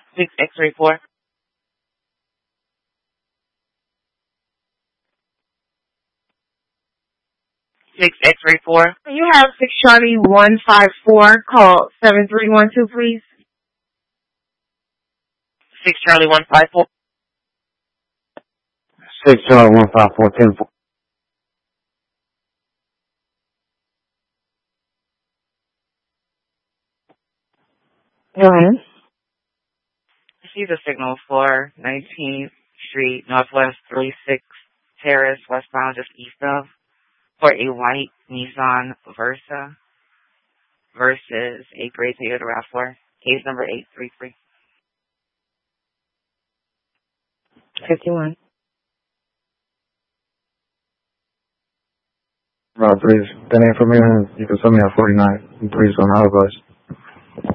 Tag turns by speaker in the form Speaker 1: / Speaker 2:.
Speaker 1: 6 X-ray 4. 6 X-ray 4.
Speaker 2: You have 6 Charlie 154. Call 7312, please.
Speaker 1: 6 Charlie 154.
Speaker 3: 6 Charlie 154, 10-4.
Speaker 2: Go ahead.
Speaker 1: Receive a signal for 19th Street, Northwest 36 Terrace, westbound just east of, for a white Nissan Versa versus a gray Toyota RAV4. Case number 833.
Speaker 2: 51.
Speaker 3: Please, that information, you can send me at 49. Please, on our advice.